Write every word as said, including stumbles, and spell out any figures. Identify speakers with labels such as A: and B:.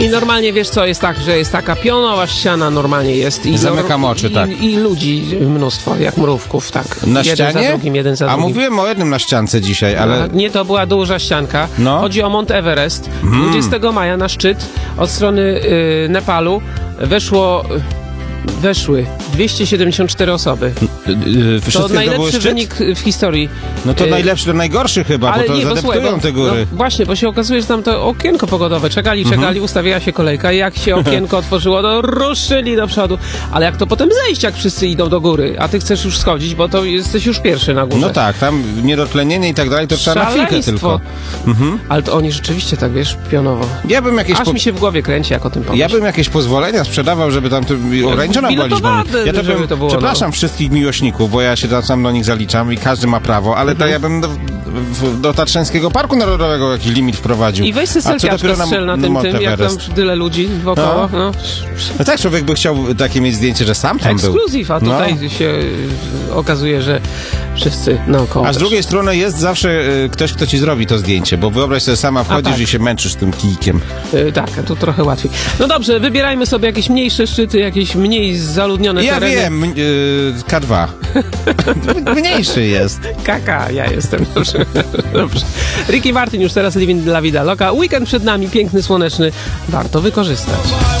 A: I normalnie, wiesz co, jest tak, że jest taka pionowa ściana, normalnie jest. I
B: Zamykam oczy,
A: i,
B: tak.
A: I ludzi mnóstwo, jak mrówków, tak.
B: Na
A: jeden
B: ścianie?
A: za drugim, jeden za
B: A
A: drugim.
B: mówiłem o jednym na ściance dzisiaj, ale...
A: Nie, to była duża ścianka.
B: No.
A: Chodzi o Mount Everest.
B: Mm.
A: dwudziestego maja na szczyt od strony y, Nepalu weszło... Weszły dwieście siedemdziesiąt cztery osoby.
B: Wszystkie
A: To najlepszy
B: szczyt?
A: wynik w historii.
B: No to
A: Y,
B: najlepszy, to najgorszy chyba,
A: Ale
B: bo to
A: nie, bo
B: zadeptują
A: słuchaj, bo,
B: te góry.
A: No, właśnie, bo się okazuje, że tam to okienko pogodowe. Czekali, czekali,
B: Mhm.
A: ustawiała się kolejka i jak się okienko otworzyło, to ruszyli do przodu. Ale jak to potem zejść, jak wszyscy idą do góry, a ty chcesz już schodzić, bo to jesteś już pierwszy na górze.
B: No tak, tam niedotlenienie i tak dalej, to trzeba na chwilkę
A: Szaleństwo.
B: tylko. Mhm.
A: Ale to oni rzeczywiście tak, wiesz, pionowo.
B: Ja bym jakieś...
A: Aż
B: po-
A: mi się w głowie kręci, jak o tym pomyślę.
B: Ja bym jakieś pozwolenia sprzedawał, żeby tam to ograniczona była liczba.
A: Biletowane,
B: Ja to
A: żeby
B: bym,
A: to było,
B: przepraszam
A: no.
B: wszystkich miłośników, bo ja się tam sam do nich zaliczam i każdy ma prawo, ale to ja bym do, w, do Tatrzańskiego Parku Narodowego jakiś limit wprowadził.
A: I weź se
B: A co
A: selfiaczkę
B: dopiero na
A: strzel na tym,
B: Mount
A: tym, jak tam
B: Everest?
A: tyle ludzi wokoło. No. No.
B: No tak, człowiek by chciał takie mieć zdjęcie, że sam tam był.
A: Ekskluzyw, a tutaj
B: No.
A: się y, okazuje, że wszyscy naokoło.
B: A z
A: też.
B: drugiej strony jest zawsze y, ktoś, kto ci zrobi to zdjęcie, bo wyobraź sobie, sama wchodzisz
A: tak.
B: i się męczysz tym kijkiem.
A: Y, tak, tu trochę łatwiej. No dobrze, wybierajmy sobie jakieś mniejsze szczyty, jakieś mniej zaludnione
B: Ja
A: tereny.
B: wiem, y, K dwa. Mniejszy jest.
A: Kaka, ja jestem. Dobrze. Dobrze. Ricky Martin już teraz Living La Vida Loca. Weekend przed nami, piękny, słoneczny. Warto wykorzystać.